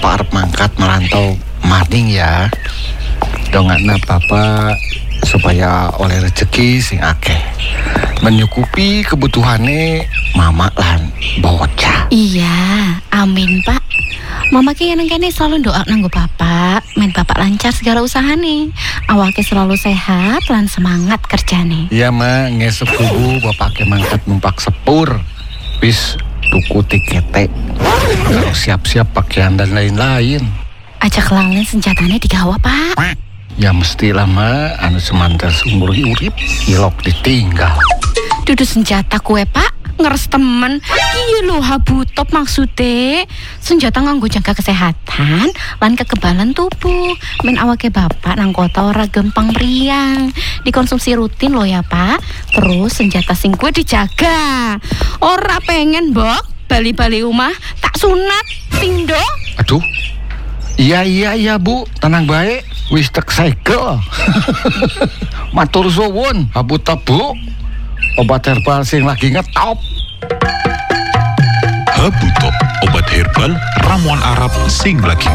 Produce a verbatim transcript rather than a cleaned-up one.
Bapak arep mangkat merantau maning ya. Dongakna Bapak supaya oleh rezeki sing akeh, menyukupi kebutuhane mama lan bocah. Iya, amin Pak. Mama ki yang kene selalu doa nanggo Bapak, men Bapak lancar segala usahane, awake selalu sehat lan semangat kerjane. Iya Ma, ngesuk kubu Bapak ke mangkat numpak sepur, bis tuku tikete, lalu siap-siap pakaian dan lain-lain. Ajak lalen senjatane digawa Pak. Ya mestilah Ma, anu semantar seumur urip ilok ditinggal. Dudu senjata kue Pak, ngeres temen. Iya lho habutop maksude. Senjata nganggo jaga kesehatan lan kekebalan tubuh. Men awake Bapak nang kota ora gampang meriang. Dikonsumsi rutin lo ya Pak. Terus senjata sing kue dijaga. Ora pengen Mbok bali-bali omah tak sunat pindo. Aduh. Iya iya iya Bu, tenang baik. Wis tek segel. Matur suwun, habutop Bu. Obat herbal sing lagi ngetop. Habutop, obat herbal ramuan Arab sing lagi